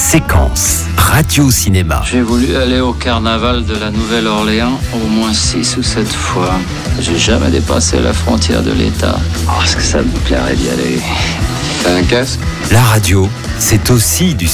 Séquence Radio-Cinéma. J'ai voulu aller au carnaval de la Nouvelle-Orléans au moins 6 ou 7 fois. J'ai jamais dépassé la frontière de l'État. Oh, est-ce que ça me plairait d'y aller? T'as un casque? La radio, c'est aussi du